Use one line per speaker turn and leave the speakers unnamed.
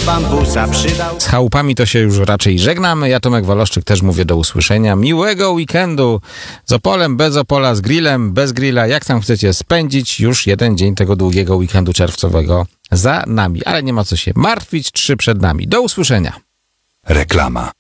bambusa przydał.
Z chałupami to się już raczej żegnamy. Ja, Tomek Waloszczyk, też mówię do usłyszenia. Miłego weekendu z Opolem, bez Opola, z grillem, bez grilla. Jak tam chcecie spędzić, już jeden dzień tego długiego weekendu czerwcowego za nami. Ale nie ma co się martwić, 3 przed nami. Do usłyszenia.
Reklama.